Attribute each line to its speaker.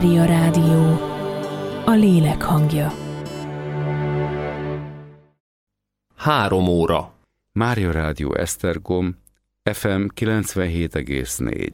Speaker 1: Mária Rádió, a lélek hangja.
Speaker 2: 3 óra.
Speaker 3: Mária Rádió Esztergom, FM 97,4.